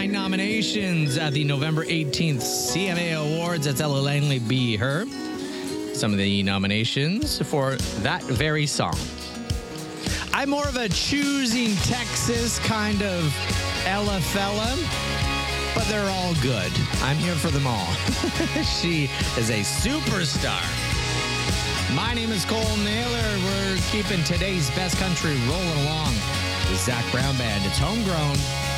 9 nominations at the November 18th CMA Awards. That's Ella Langley, Be Her. Some of the nominations for that very song. I'm more of a choosing Texas kind of Ella fella, but they're all good. I'm here for them all. She is a superstar. My name is Cole Naylor. We're keeping today's best country rolling along with Zach Brown Band. It's homegrown.